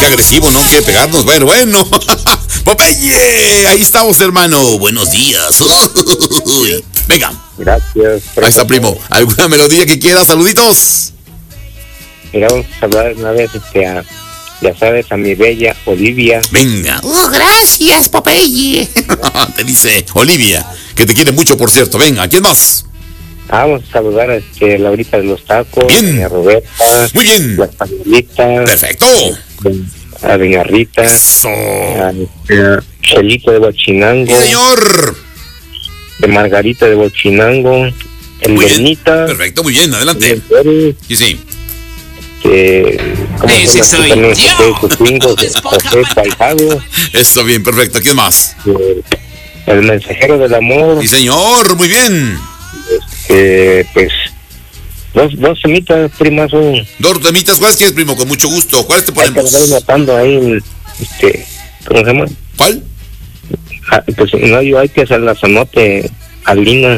qué agresivo, ¿no? Que pegarnos. Bueno. Popeye, ahí estamos, hermano. Buenos días. Uy. Venga. Gracias. Ahí está, primo. ¿Alguna melodía que quieras? Saluditos. Mira, vamos a hablar una vez, ya sabes, a mi bella Olivia. Venga. Gracias, Popeye. Te dice Olivia, que te quiere mucho, por cierto. Venga, ¿quién más? Vamos a saludar a Laurita de los Tacos. Bien. A Roberta. Muy bien. La Españolita. Perfecto. A Doña Rita. Eso. A Chelito de Huachinango. Sí, señor. De Margarita de Huachinango. El Lenita. Perfecto, muy bien, adelante. Y sí. Ese soy yo. José Paijado. Eso, bien, perfecto. ¿Quién más? El Mensajero del Amor. Sí, señor, muy bien. Pues dos semitas, primazo. Dos temitas, ¿cuáles quieres, primo? Con mucho gusto. ¿Cuáles te ponemos? Estoy notando ahí, ¿cómo se llama? ¿Cuál? Pues no, yo hay que hacer la sonote a Lina.